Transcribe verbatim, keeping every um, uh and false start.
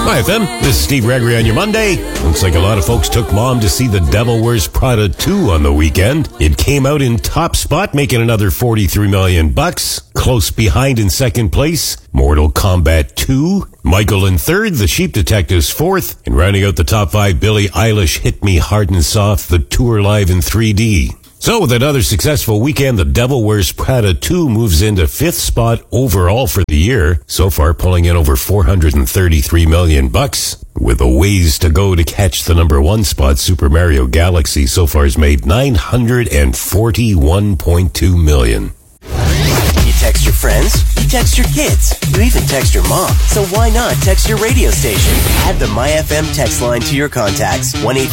Hi, F M. This is Steve Gregory on your Monday. Looks like a lot of folks took Mom to see The Devil Wears Prada two on the weekend. It came out in top spot, making another forty-three million bucks. Close behind in second place, Mortal Kombat two. Michael in third, The Sheep Detectives fourth. And rounding out the top five, Billie Eilish Hit Me Hard and Soft, the tour live in three D. So with another successful weekend, The Devil Wears Prada two moves into fifth spot overall for the year, so far pulling in over four hundred thirty-three million bucks. With a ways to go to catch the number one spot, Super Mario Galaxy so far has made nine hundred forty-one point two million. You text your friends, you text your kids, you even text your mom. So why not text your radio station? Add the MyFM text line to your contacts. one eight